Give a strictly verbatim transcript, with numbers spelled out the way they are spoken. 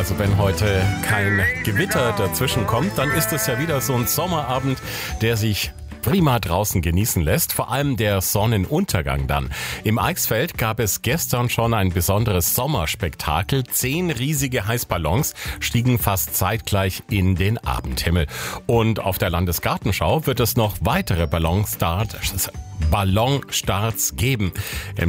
Also wenn heute kein Gewitter dazwischen kommt, dann ist es ja wieder so ein Sommerabend, der sich prima draußen genießen lässt, vor allem der Sonnenuntergang dann. Im Eichsfeld gab es gestern schon ein besonderes Sommerspektakel. Zehn riesige Heißballons stiegen fast zeitgleich in den Abendhimmel. Und auf der Landesgartenschau wird es noch weitere Ballonstarts, Ballonstarts geben.